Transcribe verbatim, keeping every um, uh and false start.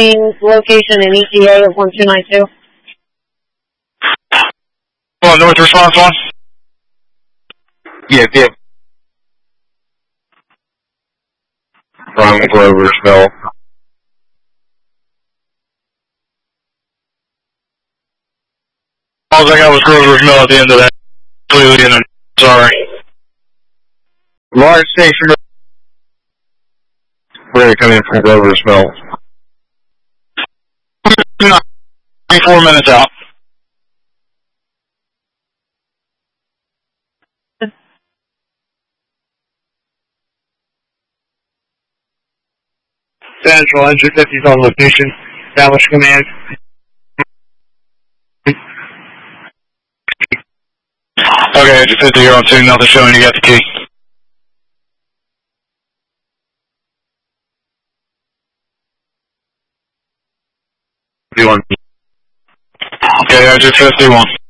between location and E T A of one two nine two. Oh, North response one? Yeah, yeah. From Grover's Mill. All I got was Grover's Mill at the end of that. Completely in a, sorry. Large station. Where are you coming from Grover's Mill? twenty-four minutes out. Central, engine fifty is on location. Establish command. Okay, engine fifty, you're on scene, nothing showing, you got the key. You want Okay, engine fifty-one.